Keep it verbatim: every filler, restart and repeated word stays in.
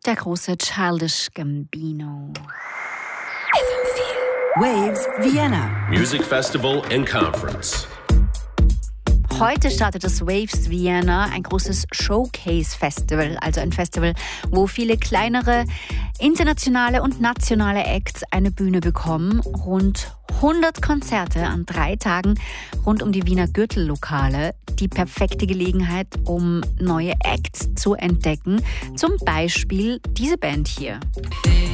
der große Childish Gambino. Waves Vienna. Music Festival and Conference. Heute startet das Waves Vienna, ein großes Showcase-Festival, also ein Festival, wo viele kleinere internationale und nationale Acts eine Bühne bekommen. Rund hundert Konzerte an drei Tagen rund um die Wiener Gürtellokale. Die perfekte Gelegenheit, um neue Acts zu entdecken. Zum Beispiel diese Band hier.